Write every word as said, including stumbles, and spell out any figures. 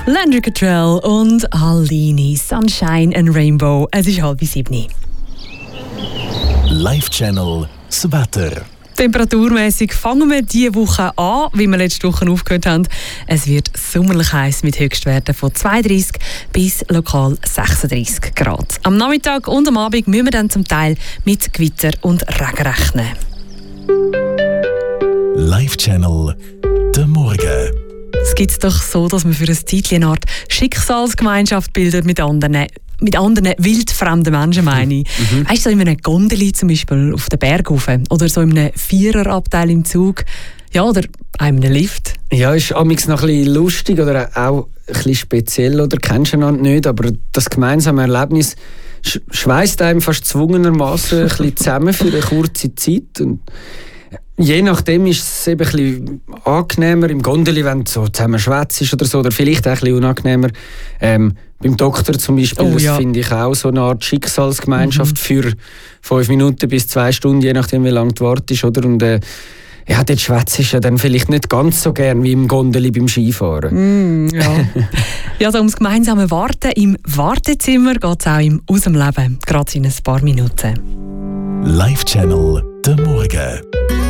Leandro Cottrell und Alini, Sunshine and Rainbow. Es ist halb sieben. Live-Channel, das Wetter. Temperaturmäßig fangen wir diese Woche an, wie wir letzte Woche aufgehört haben. Es wird sommerlich heiß mit Höchstwerten von zweiunddreißig bis lokal sechsunddreißig Grad. Am Nachmittag und am Abend müssen wir dann zum Teil mit Gewitter und Regen rechnen. Live-Channel, der Morgen. Es gibt doch so, dass man für ein Zeitchen eine Art Schicksalsgemeinschaft bildet mit anderen, mit anderen wildfremden Menschen, meine ich. Mhm. Weißt du, so in einem Gondeli zum Beispiel auf den Berg rauf oder so in einem Viererabteil im Zug, ja, oder auch in einem Lift. Ja, ist amigs noch ein bisschen lustig oder auch ein bisschen speziell, oder kennst du einander nicht, aber das gemeinsame Erlebnis sch- schweißt einem fast zwungenermassen ein bisschen zusammen für eine kurze Zeit. Und je nachdem ist es eben ein bisschen angenehmer im Gondeli, wenn du so zusammen schwätzt oder so, oder vielleicht auch ein bisschen unangenehmer. Ähm, beim Doktor zum Beispiel, oh, das ja. finde ich auch so eine Art Schicksalsgemeinschaft mhm. für fünf Minuten bis zwei Stunden, je nachdem wie lange du wartest, oder? Und äh, ja, dort schwätzt ist ja dann vielleicht nicht ganz so gern wie im Gondeli beim Skifahren. Mm, ja. ja, so ums gemeinsame Warten im Wartezimmer geht es auch im Aus dem Leben, gerade in ein paar Minuten. Live-Channel, der Morgen.